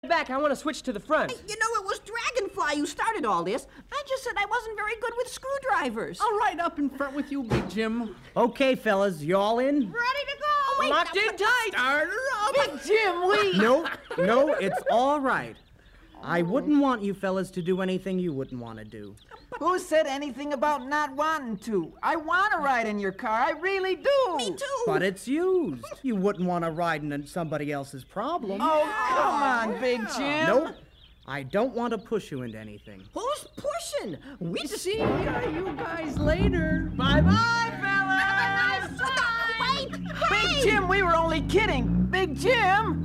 back. I want to switch to the front. Hey, you know, it was Dragonfly who started all this. I just said I wasn't very good with screwdrivers. All right, up in front with you, Big Jim. Okay, fellas, you all in? Ready to go. Wait, Locked in tight. Start her up. Big Jim, wait. No, it's all right. I wouldn't want you fellas to do anything you wouldn't want to do. Who said anything about not wanting to? I want to ride in your car. I really do. Me too. But it's used. You wouldn't want to ride in somebody else's problem. Oh, come on, Big Jim. Nope. I don't want to push you into anything. Who's pushing? We just See you guys later. Bye-bye, fellas. Wait. Big Jim, we were only kidding. Big Jim.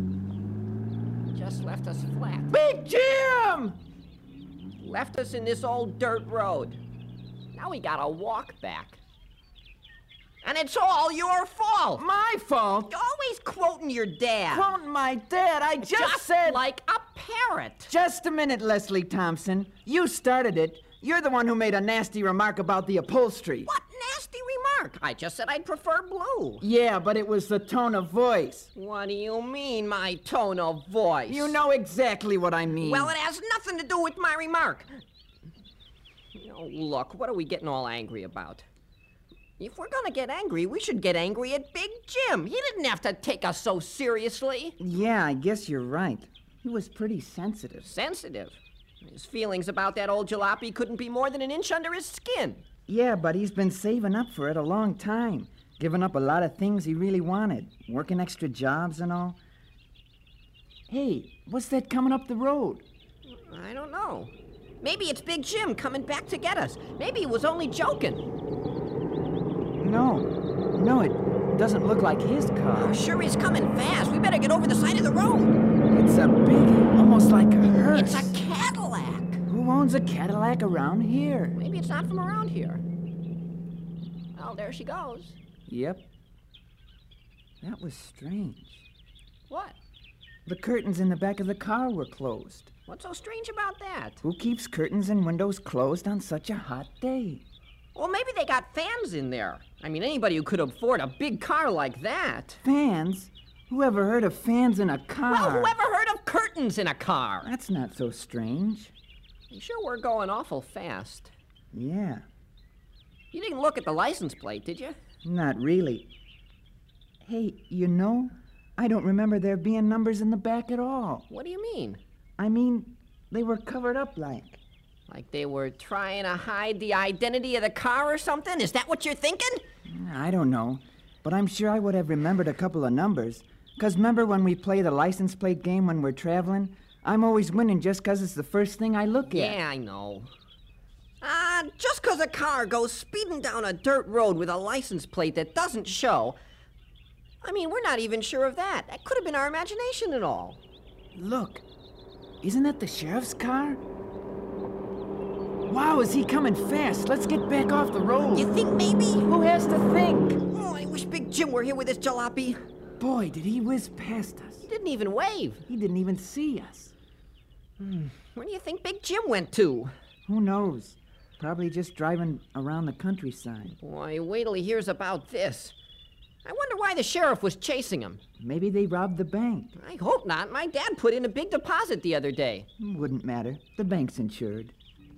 Just left us flat. Big Jim. Left us in this old dirt road. Now we gotta walk back. And it's all your fault. My fault. You're always quoting your dad. Quoting my dad. I just said. Like a parrot. Just a minute, Leslie Thompson. You started it. You're the one who made a nasty remark about the upholstery. What nasty remark? I just said I'd prefer blue. Yeah, but it was the tone of voice. What do you mean, my tone of voice? You know exactly what I mean. Well, it has nothing to do with my remark. Oh, look, what are we getting all angry about? If we're gonna get angry, we should get angry at Big Jim. He didn't have to take us so seriously. Yeah, I guess you're right. He was pretty sensitive. Sensitive. His feelings about that old jalopy couldn't be more than an inch under his skin. Yeah, but he's been saving up for it a long time. Giving up a lot of things he really wanted. Working extra jobs and all. Hey, what's that coming up the road? I don't know. Maybe it's Big Jim coming back to get us. Maybe he was only joking. No, it doesn't look like his car. Oh, sure he's coming fast. We better get over the side of the road. It's a big, almost like a hearse. It's a Cadillac. Who owns a Cadillac around here? Maybe it's not from around here. Oh, there she goes. Yep. That was strange. What? The curtains in the back of the car were closed. What's so strange about that? Who keeps curtains and windows closed on such a hot day? Well, maybe they got fans in there. I mean, anybody who could afford a big car like that. Fans? Who ever heard of fans in a car? Well, whoever heard of curtains in a car? That's not so strange. You sure we're going awful fast? Yeah, You didn't look at the license plate, did you? not really. Hey, you know, I don't remember there being numbers in the back at all. What do you mean? I mean, they were covered up like. Like they were trying to hide the identity of the car or something? Is that what you're thinking? I don't know, but I'm sure I would have remembered a couple of numbers. 'Cause remember when we play the license plate game when we're traveling? I'm always winning just 'cause it's the first thing I look at. Yeah, I know. Just 'cause a car goes speeding down a dirt road with a license plate that doesn't show. I mean, we're not even sure of that. That could have been our imagination and all. Look, isn't that the sheriff's car? Wow, is he coming fast? Let's get back off the road. You think maybe? Who has to think? Oh, I wish Big Jim were here with his jalopy. Boy, did he whiz past us. He didn't even wave. He didn't even see us. Where do you think Big Jim went to? Who knows? Probably just driving around the countryside. Why, wait till he hears about this. I wonder why the sheriff was chasing him. Maybe they robbed the bank. I hope not. My dad put in a big deposit the other day. Wouldn't matter. The bank's insured.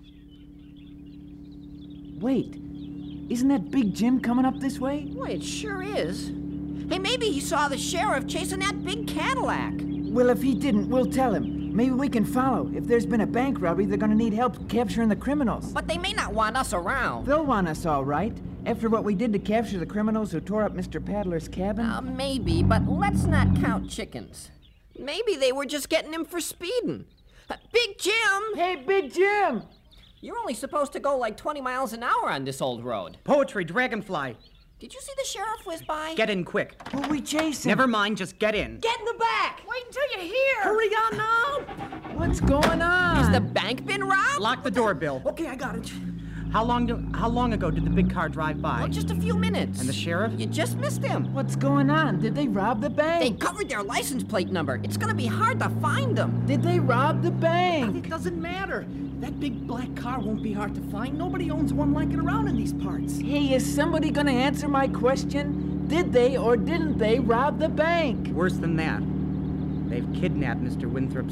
Wait, isn't that Big Jim coming up this way? Boy, it sure is. Hey, maybe he saw the sheriff chasing that big Cadillac. Well, if he didn't, we'll tell him. Maybe we can follow. If there's been a bank robbery, they're gonna need help capturing the criminals. But they may not want us around. They'll want us all right. After what we did to capture the criminals who tore up Mr. Paddler's cabin. Maybe, but let's not count chickens. Maybe they were just getting him for speeding. Big Jim! Hey, Big Jim! You're only supposed to go like 20 miles an hour on this old road. Poetry, Dragonfly. Did you see the sheriff whiz by? Get in quick. Who are we chasing? Never mind, just get in. Get in the back! Wait until you're here. Hurry on now! What's going on? Has the bank been robbed? Lock the door, Bill. Okay, I got it. How long ago did the big car drive by? Well, just a few minutes. And the sheriff? You just missed him. What's going on? Did they rob the They bank? covered their license plate number. It's gonna be hard to find them. Did they rob the bank? It doesn't matter. That big black car won't be hard to find. Nobody owns one like it around in these parts. Hey, is somebody gonna answer my question? Did they or didn't they rob the bank? Worse than that. They've kidnapped Mr. Winthrop's